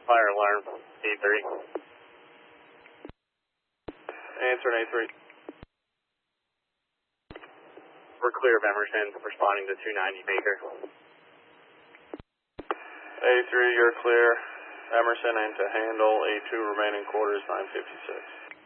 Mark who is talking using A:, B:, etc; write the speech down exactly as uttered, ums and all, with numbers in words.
A: Fire alarm, A three.
B: Answer an A three.
A: We're clear of Emerson, responding to two ninety Baker.
B: A three, you're clear. Emerson and to handle. A two remaining quarters, nine fifty-six.